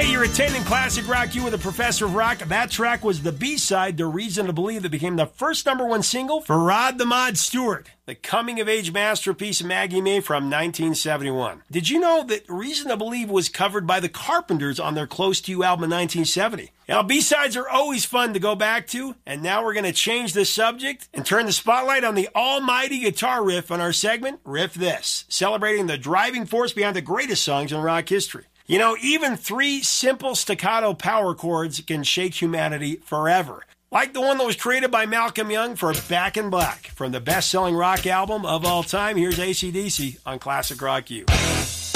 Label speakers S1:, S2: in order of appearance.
S1: Hey, you're attending Classic Rock U with the Professor of Rock. That track was the B-side to Reason to Believe that became the first #1 single for Rod the Mod Stewart, the coming-of-age masterpiece of Maggie May from 1971. Did you know that Reason to Believe was covered by the Carpenters on their Close to You album in 1970? Now, B-sides are always fun to go back to, and now we're going to change the subject and turn the spotlight on the almighty guitar riff on our segment, Riff This, celebrating the driving force behind the greatest songs in rock history. You know, even 3 simple staccato power chords can shake humanity forever. Like the one that was created by Malcolm Young for Back in Black. From the best-selling rock album of all time, here's AC/DC on Classic Rock U.